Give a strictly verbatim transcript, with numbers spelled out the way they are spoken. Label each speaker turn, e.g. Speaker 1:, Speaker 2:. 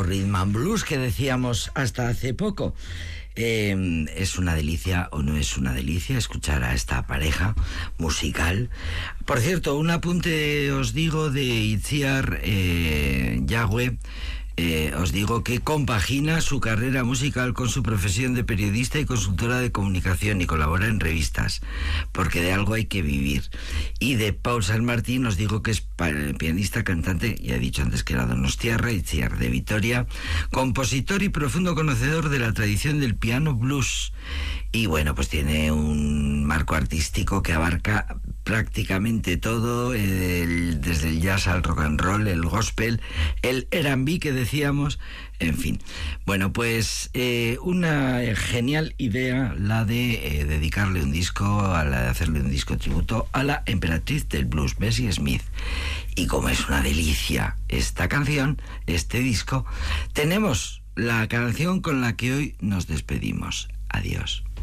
Speaker 1: rhythm and blues que decíamos hasta hace poco. Eh, ¿Es una delicia o no es una delicia escuchar a esta pareja musical? Por cierto, un apunte os digo de Itziar eh, Yagüe. Eh, os digo que compagina su carrera musical con su profesión de periodista y consultora de comunicación y colabora en revistas, porque de algo hay que vivir. Y de Paul San Martín os digo que es pianista, cantante, ya he dicho antes que era donostiarra, Itziar de Vitoria, compositor y profundo conocedor de la tradición del piano blues. Y bueno, pues tiene un marco artístico que abarca prácticamente todo, el, desde el jazz al rock and roll, el gospel, el R and B que decíamos, en fin. Bueno, pues eh, una genial idea la de eh, dedicarle un disco, a la de hacerle un disco tributo a la emperatriz del blues, Bessie Smith. Y como es una delicia esta canción, este disco, tenemos la canción con la que hoy nos despedimos. Adiós.